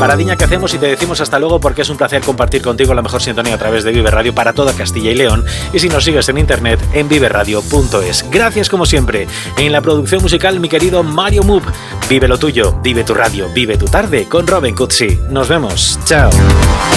Paradiña que hacemos y te decimos hasta luego porque es un placer compartir contigo la mejor sintonía a través de Vive Radio para toda Castilla y León, y si nos sigues en internet en viveradio.es. Gracias como siempre. En la producción musical mi querido Mario Moop. Vive lo tuyo, vive tu radio, vive tu tarde con Robin Cutsi. Nos vemos. Chao.